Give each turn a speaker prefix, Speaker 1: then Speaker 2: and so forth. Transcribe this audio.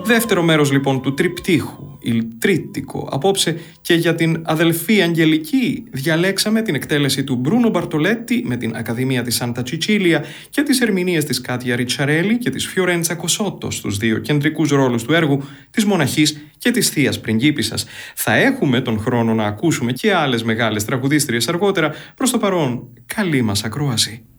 Speaker 1: Δεύτερο μέρος λοιπόν του τριπτύχου, il Τρίττικο. Απόψε και για την αδελφή Αγγελική διαλέξαμε την εκτέλεση του Μπρούνο Μπαρτολέτη με την Ακαδημία της Σάντα Τσιτσίλια και τις ερμηνείες της Κάτια Ριτσαρέλη και της Φιορέντσα Κοσότο στους δύο κεντρικούς ρόλους του έργου, της μοναχής και της θείας πριγκίπισσας. Θα έχουμε τον χρόνο να ακούσουμε και άλλες μεγάλες τραγουδίστριες αργότερα. Προς το παρόν, καλή μας ακρόαση.